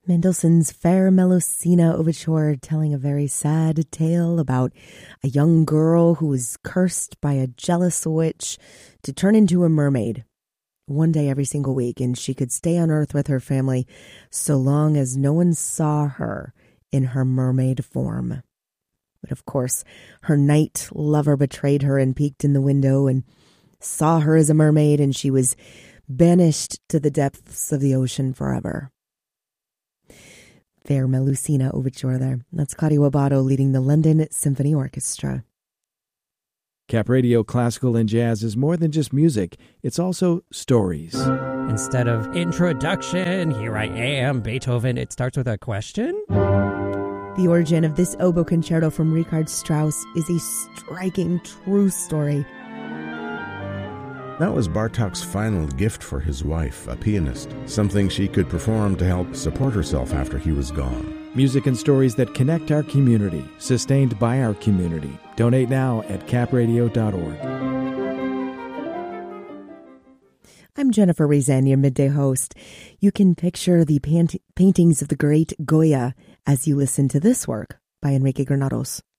Mendelssohn's Fair Melusina Overture, telling a very sad tale about a young girl who was cursed by a jealous witch to turn into a mermaid one day every single week, and she could stay on Earth with her family so long as no one saw her in her mermaid form. But of course, her knight lover betrayed her and peeked in the window and saw her as a mermaid, and she was banished to the depths of the ocean forever. Fair Melusina Overture there. That's Claudio Abbado leading the London Symphony Orchestra. Cap Radio Classical and Jazz is more than just music. It's also stories. Instead of introduction, here I am, Beethoven, it starts with a question. The origin of this oboe concerto from Richard Strauss is a striking true story. That was Bartók's final gift for his wife, a pianist, something she could perform to help support herself after he was gone. Music and stories that connect our community, sustained by our community. Donate now at capradio.org. I'm Jennifer Rezan, your midday host. You can picture the paintings of the great Goya as you listen to this work by Enrique Granados.